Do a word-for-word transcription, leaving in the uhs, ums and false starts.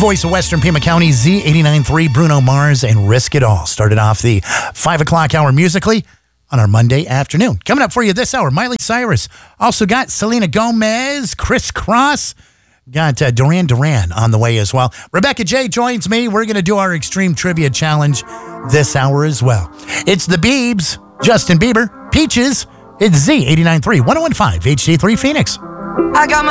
voice of Western Pima County, Z eighty-nine point three, Bruno Mars and Risk It All. Started off the five o'clock hour musically on our Monday afternoon. Coming up for you this hour, Miley Cyrus. Also got Selena Gomez, Criss Cross. Got uh, Duran Duran on the way as well. Rebecca J joins me. We're going to do our Extreme Trivia Challenge this hour as well. It's the Biebs, Justin Bieber, Peaches. It's Z eighty-nine point three, one oh one point five, H D three Phoenix. I got my